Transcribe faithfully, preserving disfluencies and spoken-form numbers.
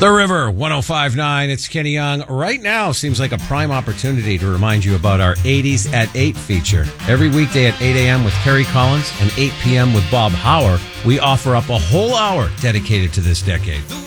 The River, one oh five point nine. It's Kenny Young. Right now seems like a prime opportunity to remind you about our eighties at eight feature. Every weekday at eight a.m. with Kerry Collins and eight p.m. with Bob Hauer, we offer up a whole hour dedicated to this decade.